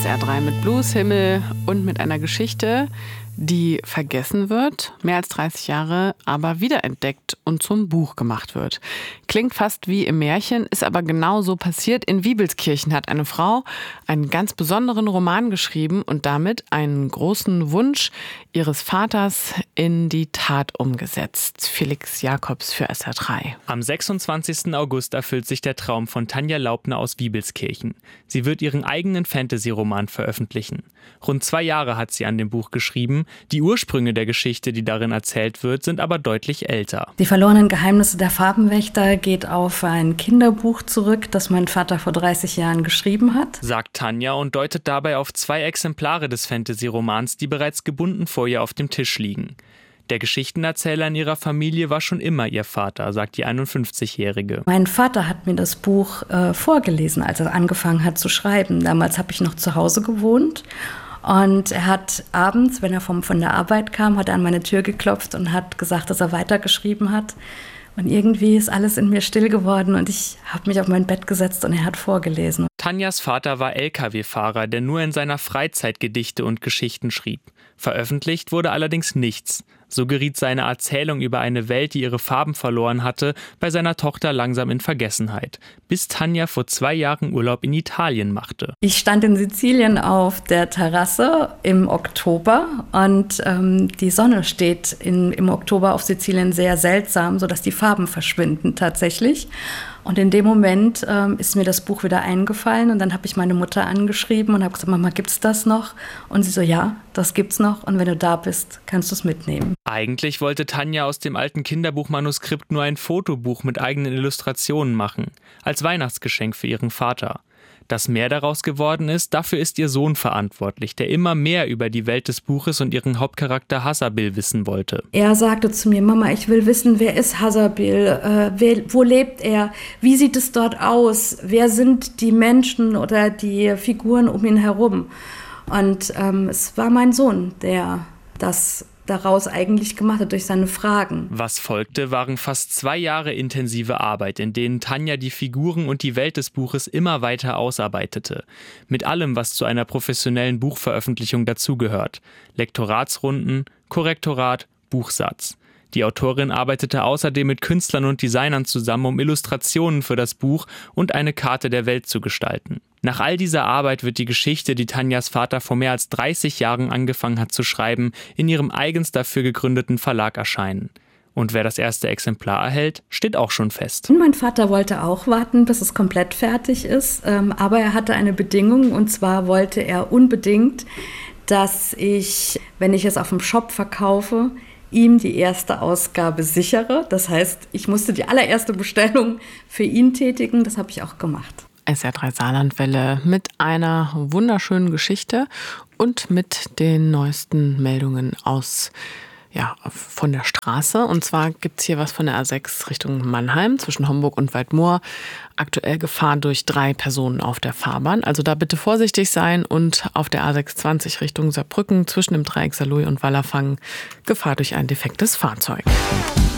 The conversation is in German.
SR3 mit Blues, Himmel und mit einer Geschichte, die vergessen wird, mehr als 30 Jahre, aber wiederentdeckt und zum Buch gemacht wird. Klingt fast wie im Märchen, ist aber genau so passiert. In Wiebelskirchen hat eine Frau einen ganz besonderen Roman geschrieben und damit einen großen Wunsch ihres Vaters in die Tat umgesetzt. Felix Jakobs für SR3. Am 26. August erfüllt sich der Traum von Tanja Laubner aus Wiebelskirchen. Sie wird ihren eigenen Fantasy-Roman veröffentlichen. Rund 2 Jahre hat sie an dem Buch geschrieben. Die Ursprünge der Geschichte, die darin erzählt wird, sind aber deutlich älter. Die verlorenen Geheimnisse der Farbenwächter geht auf ein Kinderbuch zurück, das mein Vater vor 30 Jahren geschrieben hat, sagt Tanja und deutet dabei auf 2 Exemplare des Fantasy-Romans, die bereits gebunden vor ihr auf dem Tisch liegen. Der Geschichtenerzähler in ihrer Familie war schon immer ihr Vater, sagt die 51-Jährige. Mein Vater hat mir das Buch vorgelesen, als er angefangen hat zu schreiben. Damals habe ich noch zu Hause gewohnt. Und er hat abends, wenn er von der Arbeit kam, hat er an meine Tür geklopft und hat gesagt, dass er weitergeschrieben hat. Und irgendwie ist alles in mir still geworden und ich habe mich auf mein Bett gesetzt und er hat vorgelesen. Tanjas Vater war Lkw-Fahrer, der nur in seiner Freizeit Gedichte und Geschichten schrieb. Veröffentlicht wurde allerdings nichts. So geriet seine Erzählung über eine Welt, die ihre Farben verloren hatte, bei seiner Tochter langsam in Vergessenheit, bis Tanja vor 2 Jahren Urlaub in Italien machte. Ich stand in Sizilien auf der Terrasse im Oktober und die Sonne steht im Oktober auf Sizilien sehr seltsam, sodass die Farben verschwinden tatsächlich. Und in dem Moment ist mir das Buch wieder eingefallen und dann habe ich meine Mutter angeschrieben und habe gesagt, Mama, gibt's das noch? Und sie so, ja, das gibt's noch und wenn du da bist, kannst du es mitnehmen. Eigentlich wollte Tanja aus dem alten Kinderbuchmanuskript nur ein Fotobuch mit eigenen Illustrationen machen, als Weihnachtsgeschenk für ihren Vater. Dass mehr daraus geworden ist, dafür ist ihr Sohn verantwortlich, der immer mehr über die Welt des Buches und ihren Hauptcharakter Hasabil wissen wollte. Er sagte zu mir, Mama, ich will wissen, wer ist Hasabil, wo lebt er, wie sieht es dort aus, wer sind die Menschen oder die Figuren um ihn herum. Und es war mein Sohn, der das daraus eigentlich gemacht hat durch seine Fragen. Was folgte, waren fast 2 Jahre intensive Arbeit, in denen Tanja die Figuren und die Welt des Buches immer weiter ausarbeitete. Mit allem, was zu einer professionellen Buchveröffentlichung dazugehört. Lektoratsrunden, Korrektorat, Buchsatz. Die Autorin arbeitete außerdem mit Künstlern und Designern zusammen, um Illustrationen für das Buch und eine Karte der Welt zu gestalten. Nach all dieser Arbeit wird die Geschichte, die Tanjas Vater vor mehr als 30 Jahren angefangen hat zu schreiben, in ihrem eigens dafür gegründeten Verlag erscheinen. Und wer das erste Exemplar erhält, steht auch schon fest. Mein Vater wollte auch warten, bis es komplett fertig ist, aber er hatte eine Bedingung und zwar wollte er unbedingt, dass ich, wenn ich es auf dem Shop verkaufe, ihm die erste Ausgabe sichere. Das heißt, ich musste die allererste Bestellung für ihn tätigen. Das habe ich auch gemacht. SR3 Saarlandwelle mit einer wunderschönen Geschichte und mit den neuesten Meldungen von der Straße. Und zwar gibt es hier was von der A6 Richtung Mannheim zwischen Homburg und Waldmoor. Aktuell Gefahr durch 3 Personen auf der Fahrbahn. Also da bitte vorsichtig sein. Und auf der A620 Richtung Saarbrücken zwischen dem Dreieck Saarlouis und Wallerfangen Gefahr durch ein defektes Fahrzeug.